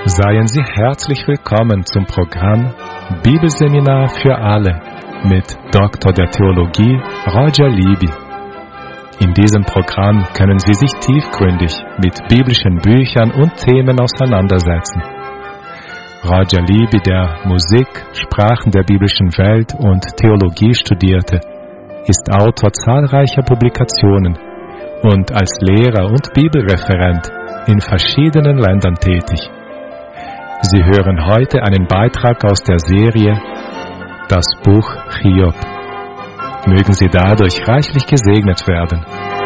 Seien Sie herzlich willkommen zum Programm Bibelseminar für alle mit Dr. der Theologie Roger Libby. In diesem Programm können Sie sich tiefgründig mit biblischen Büchern und Themen auseinandersetzen. Roger Libby, der Musik, Sprachen der biblischen Welt und Theologie studierte, ist Autor zahlreicher Publikationen und als Lehrer und Bibelreferent in verschiedenen Ländern tätig. Sie hören heute einen Beitrag aus der Serie Das Buch Hiob. Mögen Sie dadurch reichlich gesegnet werden.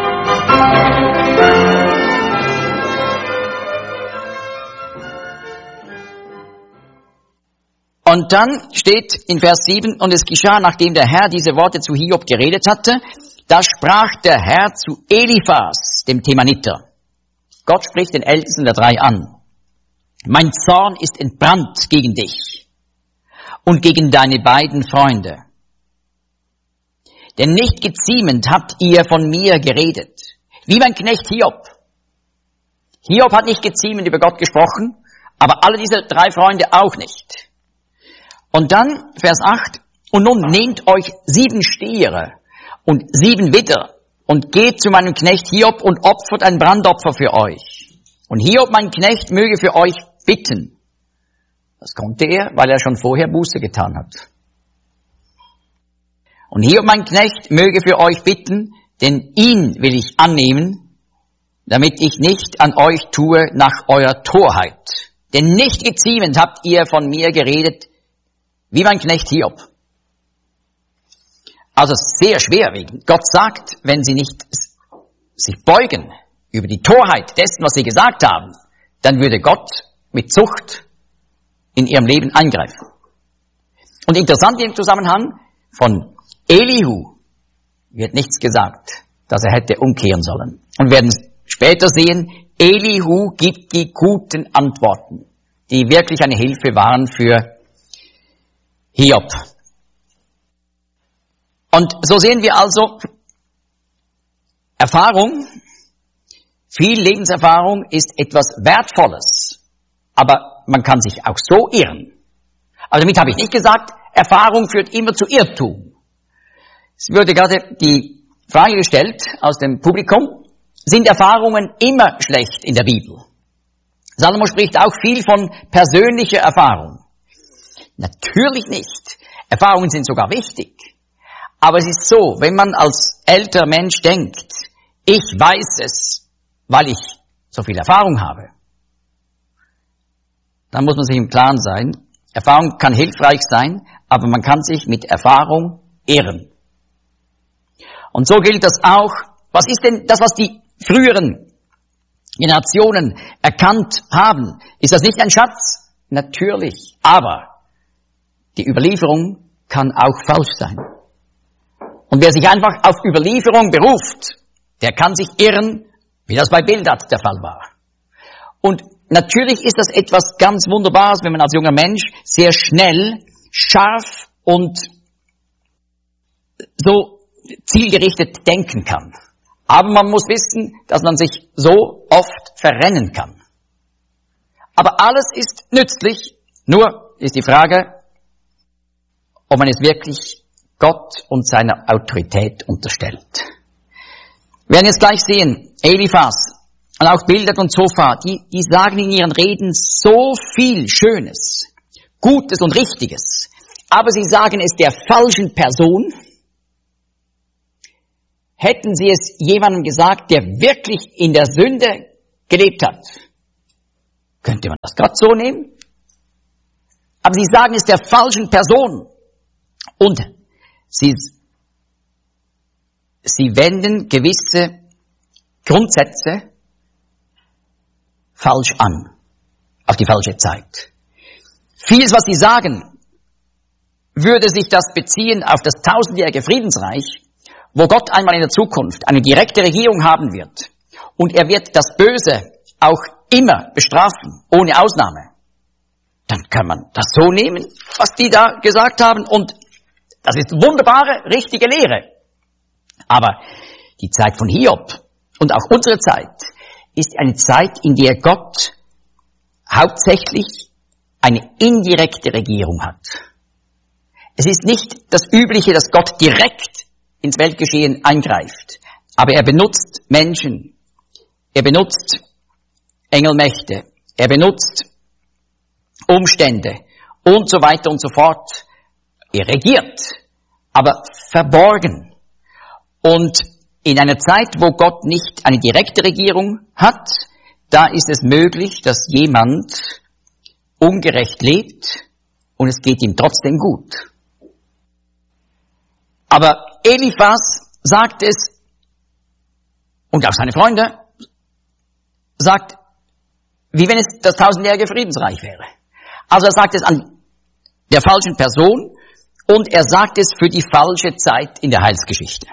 Und dann steht in Vers 7, und es geschah, nachdem der Herr diese Worte zu Hiob geredet hatte, da sprach der Herr zu Eliphas, dem Themaniter. Gott spricht den Ältesten der drei an. Mein Zorn ist entbrannt gegen dich und gegen deine beiden Freunde. Denn nicht geziemend habt ihr von mir geredet, wie mein Knecht Hiob. Hiob hat nicht geziemend über Gott gesprochen, aber alle diese drei Freunde auch nicht. Und dann, Vers 8, und nun nehmt euch 7 Stiere und 7 Widder und geht zu meinem Knecht Hiob und opfert ein Brandopfer für euch. Und Hiob, mein Knecht, möge für euch bitten. Das konnte er, weil er schon vorher Buße getan hat. Und Hiob, mein Knecht, möge für euch bitten, denn ihn will ich annehmen, damit ich nicht an euch tue nach eurer Torheit. Denn nicht geziemend habt ihr von mir geredet, wie mein Knecht Hiob. Also sehr schwerwiegend. Gott sagt, wenn sie nicht sich beugen über die Torheit dessen, was sie gesagt haben, dann würde Gott mit Zucht in ihrem Leben eingreifen. Und interessant im Zusammenhang, von Elihu wird nichts gesagt, dass er hätte umkehren sollen. Und wir werden später sehen, Elihu gibt die guten Antworten, die wirklich eine Hilfe waren für Hiob. Und so sehen wir also, Erfahrung, viel Lebenserfahrung ist etwas Wertvolles. Aber man kann sich auch so irren. Aber damit habe ich nicht gesagt, Erfahrung führt immer zu Irrtum. Es wurde gerade die Frage gestellt aus dem Publikum, sind Erfahrungen immer schlecht in der Bibel? Salomo spricht auch viel von persönlicher Erfahrung. Natürlich nicht. Erfahrungen sind sogar wichtig. Aber es ist so, wenn man als älterer Mensch denkt, ich weiß es, weil ich so viel Erfahrung habe, dann muss man sich im Klaren sein, Erfahrung kann hilfreich sein, aber man kann sich mit Erfahrung irren. Und so gilt das auch. Was ist denn das, was die früheren Generationen erkannt haben? Ist das nicht ein Schatz? Natürlich. Aber die Überlieferung kann auch falsch sein. Und wer sich einfach auf Überlieferung beruft, der kann sich irren, wie das bei Bildad der Fall war. Und natürlich ist das etwas ganz Wunderbares, wenn man als junger Mensch sehr schnell, scharf und so zielgerichtet denken kann. Aber man muss wissen, dass man sich so oft verrennen kann. Aber alles ist nützlich, nur ist die Frage, ob man es wirklich Gott und seiner Autorität unterstellt. Wir werden jetzt gleich sehen, Eliphas und auch Bildad und Zophar, die sagen in ihren Reden so viel Schönes, Gutes und Richtiges, aber sie sagen es der falschen Person. Hätten sie es jemandem gesagt, der wirklich in der Sünde gelebt hat, könnte man das gerade so nehmen? Aber sie sagen es der falschen Person und sie wenden gewisse Grundsätze falsch an, auf die falsche Zeit. Vieles, was sie sagen, würde sich das beziehen auf das 1000-jährige Friedensreich, wo Gott einmal in der Zukunft eine direkte Regierung haben wird. Und er wird das Böse auch immer bestrafen, ohne Ausnahme. Dann kann man das so nehmen, was die da gesagt haben. Und das ist wunderbare, richtige Lehre. Aber die Zeit von Hiob und auch unsere Zeit ist eine Zeit, in der Gott hauptsächlich eine indirekte Regierung hat. Es ist nicht das Übliche, dass Gott direkt ins Weltgeschehen eingreift, aber er benutzt Menschen, er benutzt Engelmächte, er benutzt Umstände und so weiter und so fort. Er regiert, aber verborgen. Und in einer Zeit, wo Gott nicht eine direkte Regierung hat, da ist es möglich, dass jemand ungerecht lebt und es geht ihm trotzdem gut. Aber Eliphas sagt es, und auch seine Freunde, sagt, wie wenn es das 1000-jährige Friedensreich wäre. Also er sagt es an der falschen Person und er sagt es für die falsche Zeit in der Heilsgeschichte.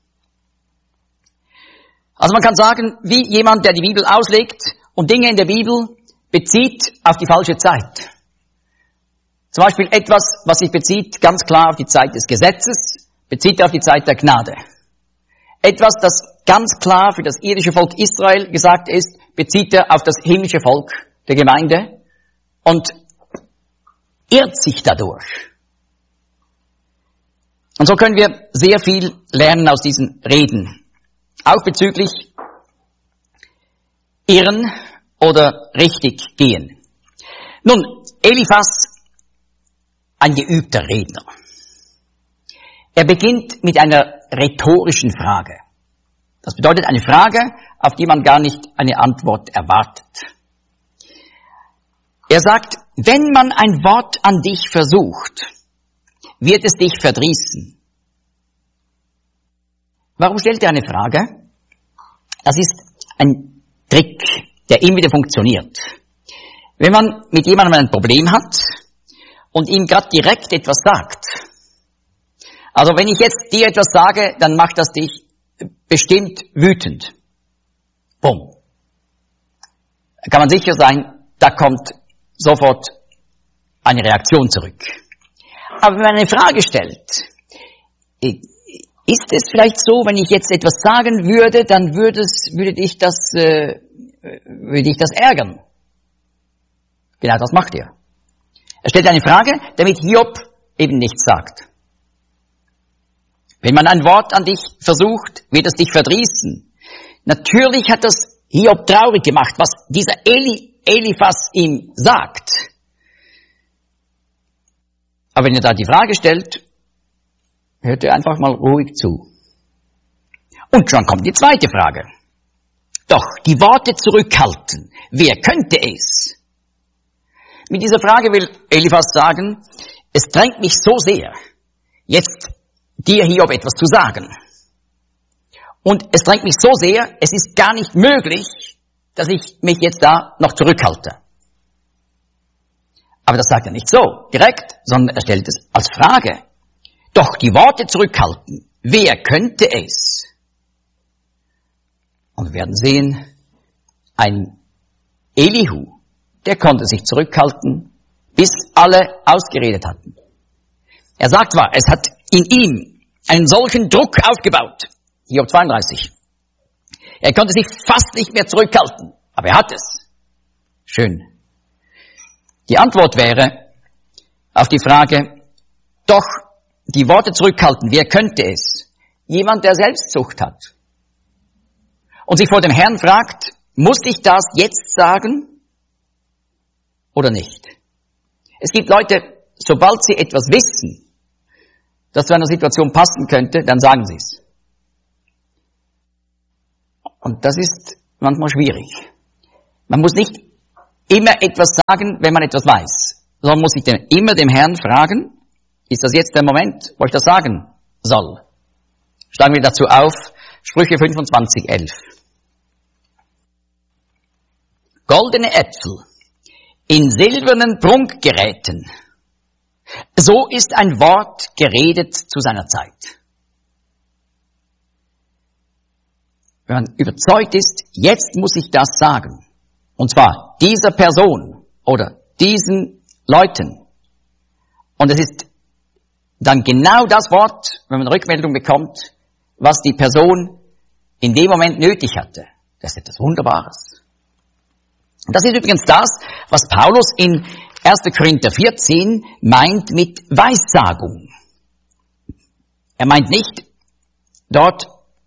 Also man kann sagen, wie jemand, der die Bibel auslegt und Dinge in der Bibel bezieht auf die falsche Zeit. Zum Beispiel etwas, was sich bezieht ganz klar auf die Zeit des Gesetzes, bezieht er auf die Zeit der Gnade. Etwas, das ganz klar für das irdische Volk Israel gesagt ist, bezieht er auf das himmlische Volk der Gemeinde und irrt sich dadurch. Und so können wir sehr viel lernen aus diesen Reden. Auch bezüglich irren oder richtig gehen. Nun, Eliphas, ein geübter Redner. Er beginnt mit einer rhetorischen Frage. Das bedeutet eine Frage, auf die man gar nicht eine Antwort erwartet. Er sagt, wenn man ein Wort an dich versucht, wird es dich verdrießen. Warum stellt er eine Frage? Das ist ein Trick, der immer wieder funktioniert. Wenn man mit jemandem ein Problem hat und ihm gerade direkt etwas sagt, also wenn ich jetzt dir etwas sage, dann macht das dich bestimmt wütend. Bumm. Da kann man sicher sein, da kommt sofort eine Reaktion zurück. Aber wenn man eine Frage stellt, ist es vielleicht so, wenn ich jetzt etwas sagen würde, dann würde dich das ärgern? Genau das macht er. Er stellt eine Frage, damit Hiob eben nichts sagt. Wenn man ein Wort an dich versucht, wird es dich verdrießen. Natürlich hat das Hiob traurig gemacht, was dieser Eliphas ihm sagt. Aber wenn er da die Frage stellt, hört er einfach mal ruhig zu. Und schon kommt die zweite Frage. Doch, die Worte zurückhalten. Wer könnte es? Mit dieser Frage will Eliphas sagen, es drängt mich so sehr, jetzt dir Hiob etwas zu sagen. Und es drängt mich so sehr, es ist gar nicht möglich, dass ich mich jetzt da noch zurückhalte. Aber das sagt er nicht so direkt, sondern er stellt es als Frage. Doch die Worte zurückhalten, wer könnte es? Und wir werden sehen, ein Elihu, der konnte sich zurückhalten, bis alle ausgeredet hatten. Er sagt zwar, es hat in ihm einen solchen Druck aufgebaut, Hiob 32. Er konnte sich fast nicht mehr zurückhalten, aber er hat es. Schön. Die Antwort wäre auf die Frage, doch die Worte zurückhalten, wer könnte es? Jemand, der Selbstsucht hat. Und sich vor dem Herrn fragt, muss ich das jetzt sagen oder nicht? Es gibt Leute, sobald sie etwas wissen, das zu einer Situation passen könnte, dann sagen sie es. Und das ist manchmal schwierig. Man muss nicht immer etwas sagen, wenn man etwas weiß, sondern muss sich immer dem Herrn fragen, ist das jetzt der Moment, wo ich das sagen soll? Schlagen wir dazu auf, Sprüche 25,11. Goldene Äpfel in silbernen Prunkgeräten. So ist ein Wort geredet zu seiner Zeit. Wenn man überzeugt ist, jetzt muss ich das sagen. Und zwar dieser Person oder diesen Leuten. Und es ist dann genau das Wort, wenn man Rückmeldung bekommt, was die Person in dem Moment nötig hatte. Das ist etwas Wunderbares. Und das ist übrigens das, was Paulus in 1. Korinther 14 meint mit Weissagung. Er meint nicht dort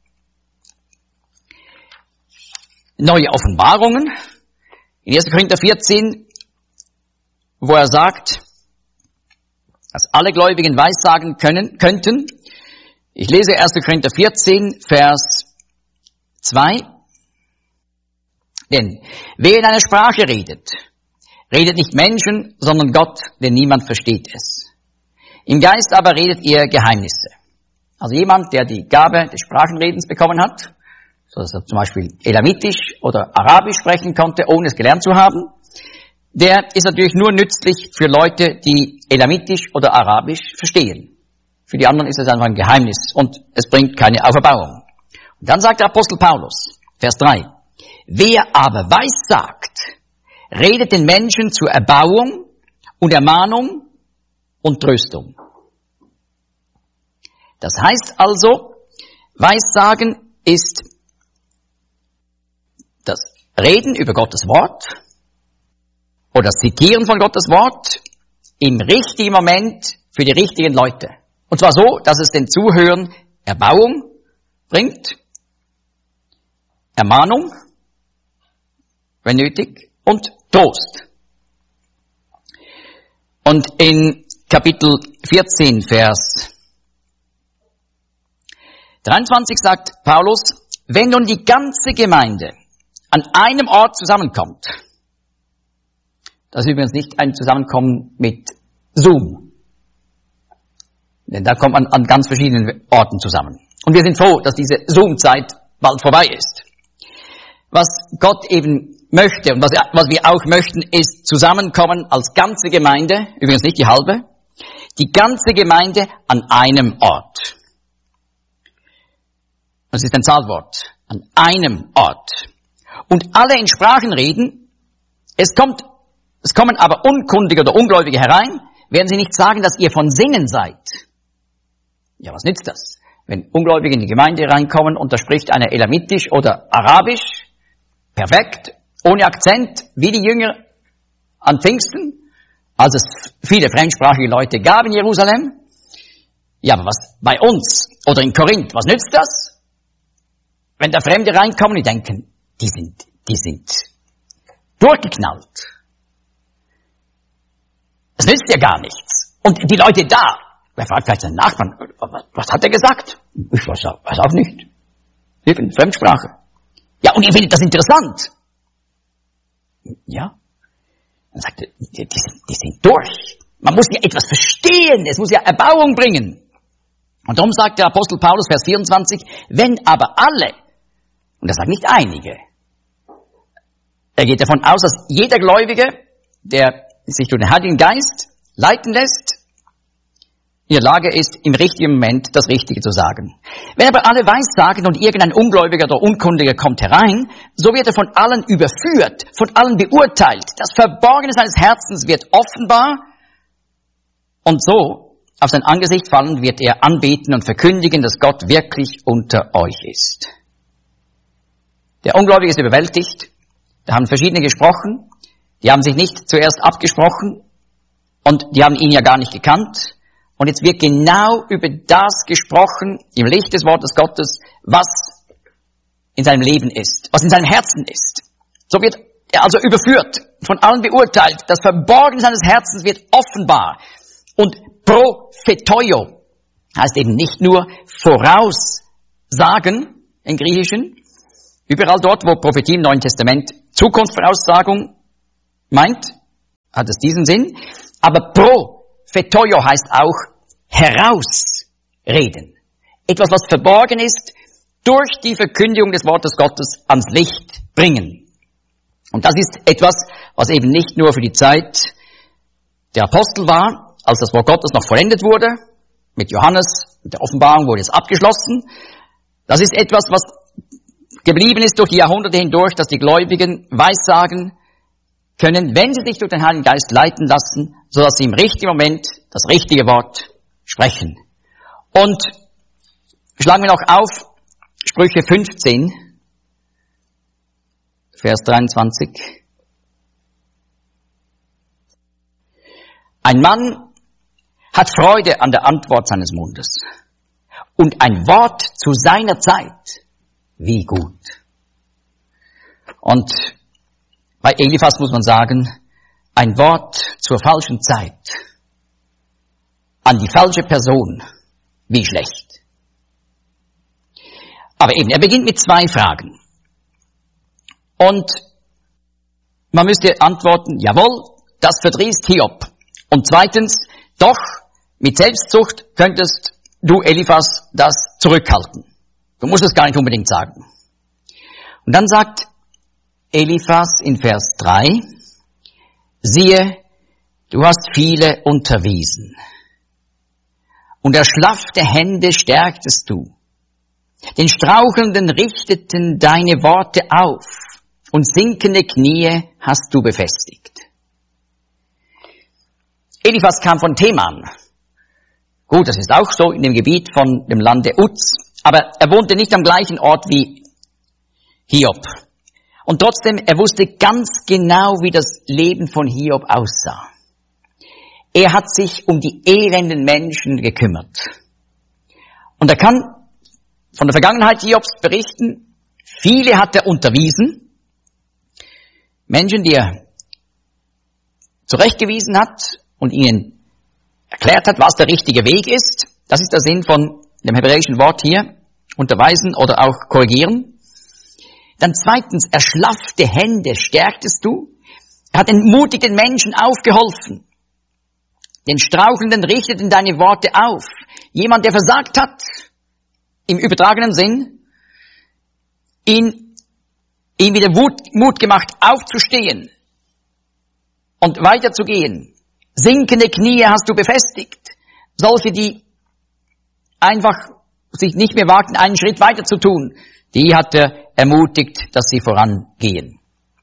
neue Offenbarungen. In 1. Korinther 14, wo er sagt, dass alle Gläubigen weissagen könnten. Ich lese 1. Korinther 14, Vers 2. Denn wer in einer Sprache redet, redet nicht Menschen, sondern Gott, denn niemand versteht es. Im Geist aber redet ihr Geheimnisse. Also jemand, der die Gabe des Sprachenredens bekommen hat, so dass er zum Beispiel Elamitisch oder Arabisch sprechen konnte, ohne es gelernt zu haben, der ist natürlich nur nützlich für Leute, die Elamitisch oder Arabisch verstehen. Für die anderen ist es einfach ein Geheimnis und es bringt keine Auferbauung. Und dann sagt der Apostel Paulus, Vers 3, wer aber weissagt, redet den Menschen zur Erbauung und Ermahnung und Tröstung. Das heißt also, Weissagen ist das Reden über Gottes Wort oder das Zitieren von Gottes Wort im richtigen Moment für die richtigen Leute. Und zwar so, dass es den Zuhörern Erbauung bringt, Ermahnung, wenn nötig, und Trost. Und in Kapitel 14, Vers 23 sagt Paulus, wenn nun die ganze Gemeinde an einem Ort zusammenkommt, das ist übrigens nicht ein Zusammenkommen mit Zoom, denn da kommt man an ganz verschiedenen Orten zusammen. Und wir sind froh, dass diese Zoom-Zeit bald vorbei ist. Was Gott eben möchte und was wir auch möchten, ist zusammenkommen als ganze Gemeinde, übrigens nicht die halbe, die ganze Gemeinde an einem Ort. Das ist ein Zahlwort, an einem Ort. Und alle in Sprachen reden, es kommen aber Unkundige oder Ungläubige herein, werden sie nicht sagen, dass ihr von Sinnen seid. Ja, was nützt das? Wenn Ungläubige in die Gemeinde reinkommen und da spricht einer Elamitisch oder Arabisch, perfekt, ohne Akzent, wie die Jünger an Pfingsten, als es viele fremdsprachige Leute gab in Jerusalem. Ja, aber was bei uns oder in Korinth, was nützt das? Wenn da Fremde reinkommen und denken, die sind durchgeknallt. Das nützt ja gar nichts. Und die Leute da, wer fragt vielleicht seinen Nachbarn, was hat er gesagt? Ich weiß auch nicht. Eben, Fremdsprache. Ja, und ihr findet das interessant. Ja. Dann sagt er, die sind durch. Man muss ja etwas verstehen, es muss ja Erbauung bringen. Und darum sagt der Apostel Paulus, Vers 24, wenn aber alle, und er sagt nicht einige, er geht davon aus, dass jeder Gläubige, der sich durch den Heiligen Geist leiten lässt, in der Lage ist, im richtigen Moment das Richtige zu sagen. Wenn aber alle weissagen und irgendein Ungläubiger oder Unkundiger kommt herein, so wird er von allen überführt, von allen beurteilt. Das Verborgene seines Herzens wird offenbar und so auf sein Angesicht fallen wird er anbeten und verkündigen, dass Gott wirklich unter euch ist. Der Ungläubige ist überwältigt. Da haben verschiedene gesprochen. Die haben sich nicht zuerst abgesprochen und die haben ihn ja gar nicht gekannt. Und jetzt wird genau über das gesprochen, im Licht des Wortes Gottes, was in seinem Leben ist, was in seinem Herzen ist. So wird er also überführt, von allen beurteilt. Das Verborgene seines Herzens wird offenbar. Und propheteio heißt eben nicht nur voraussagen im Griechischen. Überall dort, wo Prophetie im Neuen Testament Zukunftsvoraussagung meint, hat es diesen Sinn. Aber propheteio heißt auch herausreden. Etwas, was verborgen ist, durch die Verkündigung des Wortes Gottes ans Licht bringen. Und das ist etwas, was eben nicht nur für die Zeit der Apostel war, als das Wort Gottes noch vollendet wurde, mit Johannes, mit der Offenbarung wurde es abgeschlossen. Das ist etwas, was geblieben ist durch die Jahrhunderte hindurch, dass die Gläubigen weissagen können, wenn sie sich durch den Heiligen Geist leiten lassen, so dass sie im richtigen Moment das richtige Wort sprechen. Und schlagen wir noch auf Sprüche 15, Vers 23. Ein Mann hat Freude an der Antwort seines Mundes. Und ein Wort zu seiner Zeit, wie gut. Und bei Eliphas muss man sagen, ein Wort zur falschen Zeit, an die falsche Person, wie schlecht. Aber eben, er beginnt mit 2 Fragen. Und man müsste antworten, jawohl, das verdrießt Hiob. Und zweitens, doch, mit Selbstsucht könntest du, Eliphas, das zurückhalten. Du musst es gar nicht unbedingt sagen. Und dann sagt Eliphas in Vers 3, siehe, du hast viele unterwiesen. Und erschlaffte Hände stärktest du. Den Strauchelnden richteten deine Worte auf. Und sinkende Knie hast du befestigt. Eliphas kam von Teman. Gut, das ist auch so in dem Gebiet von dem Lande Uz. Aber er wohnte nicht am gleichen Ort wie Hiob. Und trotzdem, er wusste ganz genau, wie das Leben von Hiob aussah. Er hat sich um die elenden Menschen gekümmert. Und er kann von der Vergangenheit Hiobs berichten. Viele hat er unterwiesen. Menschen, die er zurechtgewiesen hat und ihnen erklärt hat, was der richtige Weg ist. Das ist der Sinn von dem hebräischen Wort hier, unterweisen oder auch korrigieren. Dann zweitens, erschlaffte Hände stärktest du. Er hat entmutigten Menschen aufgeholfen. Den Strauchelnden richteten deine Worte auf. Jemand, der versagt hat, im übertragenen Sinn, ihm wieder Mut gemacht, aufzustehen und weiterzugehen. Sinkende Knie hast du befestigt. Solche, die einfach sich nicht mehr wagten, einen Schritt weiter zu tun, die hat er ermutigt, dass sie vorangehen.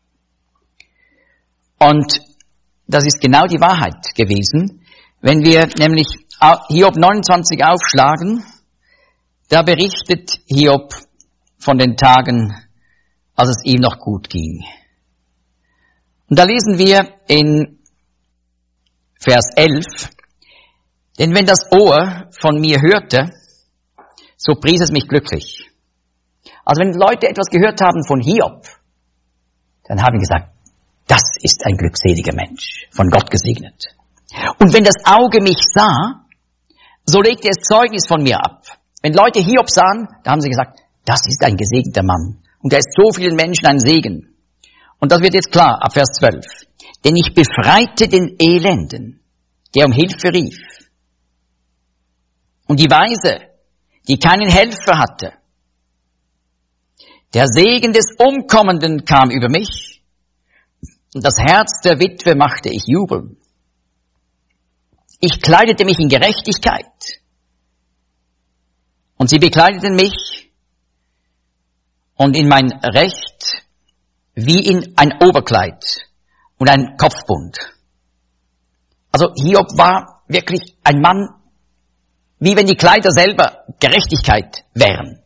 Und das ist genau die Wahrheit gewesen. Wenn wir nämlich Hiob 29 aufschlagen, da berichtet Hiob von den Tagen, als es ihm noch gut ging. Und da lesen wir in Vers 11, denn wenn das Ohr von mir hörte, so pries es mich glücklich. Also wenn Leute etwas gehört haben von Hiob, dann haben sie gesagt, das ist ein glückseliger Mensch, von Gott gesegnet. Und wenn das Auge mich sah, so legte es Zeugnis von mir ab. Wenn Leute Hiob sahen, da haben sie gesagt, das ist ein gesegneter Mann. Und er ist so vielen Menschen ein Segen. Und das wird jetzt klar, ab Vers 12. Denn ich befreite den Elenden, der um Hilfe rief. Und die Weise, die keinen Helfer hatte. Der Segen des Umkommenden kam über mich. Und das Herz der Witwe machte ich jubeln. Ich kleidete mich in Gerechtigkeit. Und sie bekleideten mich und in mein Recht wie in ein Oberkleid und ein Kopfbund. Also Hiob war wirklich ein Mann, wie wenn die Kleider selber Gerechtigkeit wären.